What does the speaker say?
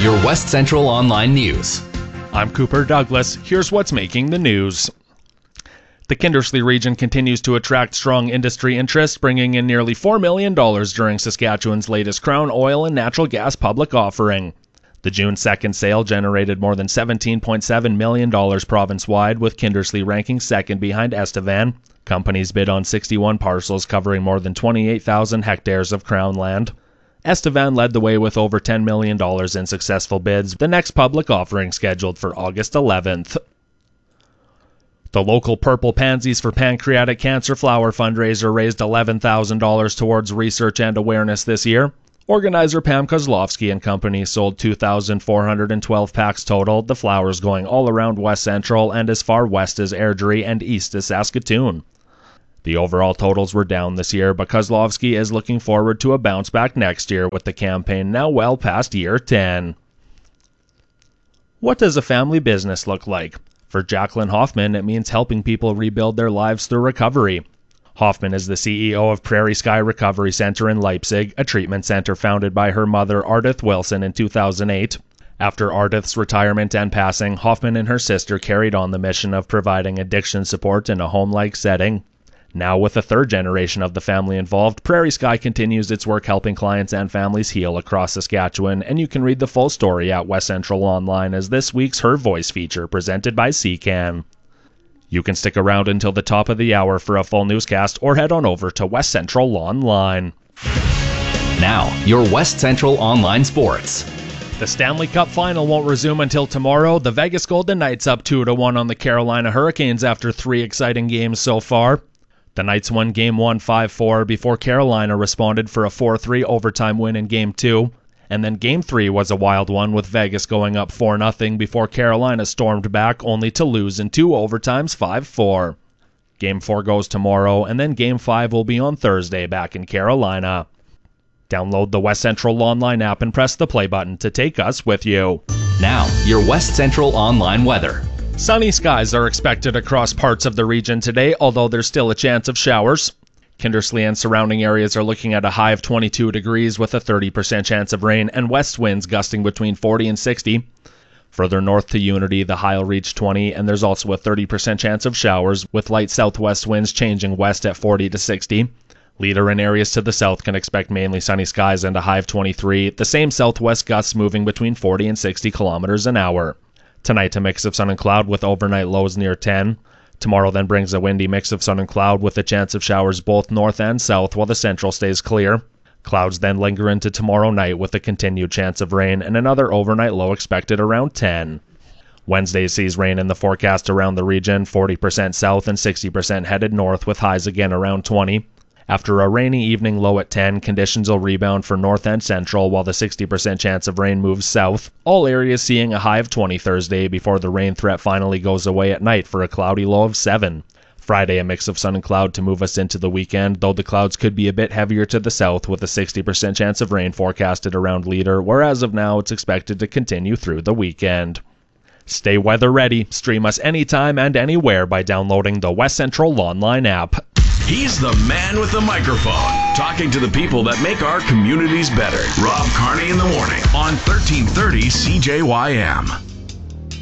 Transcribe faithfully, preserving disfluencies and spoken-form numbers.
your West Central Online News. I'm Cooper Douglas. Here's what's making the news. The Kindersley region continues to attract strong industry interest, bringing in nearly four million dollars during Saskatchewan's latest Crown Oil and Natural Gas public offering. The June second sale generated more than seventeen point seven million dollars province-wide, with Kindersley ranking second behind Estevan. Companies bid on sixty-one parcels covering more than twenty-eight thousand hectares of Crown land. Estevan led the way with over ten million dollars in successful bids, the next public offering scheduled for August eleventh. The local Purple Pansies for Pancreatic Cancer Flower fundraiser raised eleven thousand dollars towards research and awareness this year. Organizer Pam Kozlowski and company sold two thousand four hundred twelve packs total, the flowers going all around West Central and as far west as Airdrie and east as Saskatoon. The overall totals were down this year, but Kozlowski is looking forward to a bounce back next year with the campaign now well past year ten. What does a family business look like? For Jacqueline Hoffman, it means helping people rebuild their lives through recovery. Hoffman is the C E O of Prairie Sky Recovery Center in Leipzig, a treatment center founded by her mother Ardith Wilson in two thousand eight. After Ardith's retirement and passing, Hoffman and her sister carried on the mission of providing addiction support in a home-like setting. Now with the third generation of the family involved, Prairie Sky continues its work helping clients and families heal across Saskatchewan, and you can read the full story at West Central Online as this week's Her Voice feature presented by C C A N. You can stick around until the top of the hour for a full newscast or head on over to West Central Online. Now, your West Central Online Sports. The Stanley Cup Final won't resume until tomorrow. The Vegas Golden Knights up two to one on the Carolina Hurricanes after three exciting games so far. The Knights won Game one five four before Carolina responded for a four three overtime win in Game two. And then Game three was a wild one with Vegas going up four nothing before Carolina stormed back only to lose in two overtimes five four. Game four goes tomorrow, and then Game five will be on Thursday back in Carolina. Download the West Central Online app and press the play button to take us with you. Now, your West Central Online weather. Sunny skies are expected across parts of the region today, although there's still a chance of showers. Kindersley and surrounding areas are looking at a high of twenty-two degrees with a thirty percent chance of rain and west winds gusting between forty and sixty. Further north to Unity, the high will reach twenty, and there's also a thirty percent chance of showers, with light southwest winds changing west at forty to sixty. Leader and areas to the south can expect mainly sunny skies and a high of twenty-three, the same southwest gusts moving between forty and sixty kilometers an hour. Tonight, a mix of sun and cloud with overnight lows near ten. Tomorrow then brings a windy mix of sun and cloud with a chance of showers both north and south while the central stays clear. Clouds then linger into tomorrow night with a continued chance of rain and another overnight low expected around ten. Wednesday sees rain in the forecast around the region, forty percent south and sixty percent headed north with highs again around twenty. After a rainy evening low at ten, conditions will rebound for north and central while the sixty percent chance of rain moves south. All areas seeing a high of twenty Thursday before the rain threat finally goes away at night for a cloudy low of seven. Friday, a mix of sun and cloud to move us into the weekend, though the clouds could be a bit heavier to the south with a sixty percent chance of rain forecasted around Leader, where as of now it's expected to continue through the weekend. Stay weather ready. Stream us anytime and anywhere by downloading the West Central Online app. He's the man with the microphone, talking to the people that make our communities better. Rob Carney in the morning on thirteen thirty C J Y M.